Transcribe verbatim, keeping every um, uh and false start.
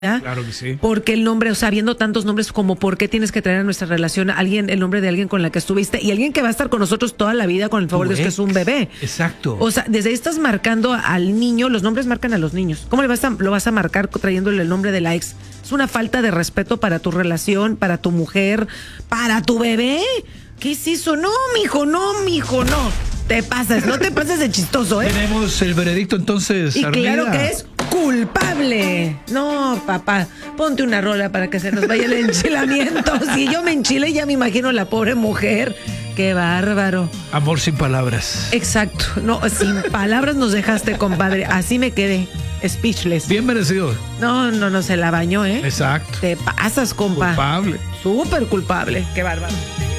Claro que sí. Porque el nombre, o sea, viendo tantos nombres, como por qué tienes que traer a nuestra relación a alguien, el nombre de alguien con la que estuviste y alguien que va a estar con nosotros toda la vida, con el favor de Dios, que es un bebé. Exacto. O sea, desde ahí estás marcando al niño, los nombres marcan a los niños. ¿Cómo le vas a, lo vas a marcar trayéndole el nombre de la ex? Es una falta de respeto para tu relación, para tu mujer, para tu bebé. ¿Qué es eso? No, mijo, no, mijo, no. Te pasas, no te pases de chistoso, ¿eh? Tenemos el veredicto entonces, Y Armida. claro que es culpable. No, papá, ponte una rola para que se nos vaya el enchilamiento. Si yo me enchilé, ya me imagino a la pobre mujer. Qué bárbaro. Amor sin palabras. Exacto. No, sin palabras nos dejaste, compadre. Así me quedé. Speechless. Bien merecido. No, no, no, se la bañó, ¿eh? Exacto. Te pasas, compa. Culpable. Súper culpable. Qué bárbaro.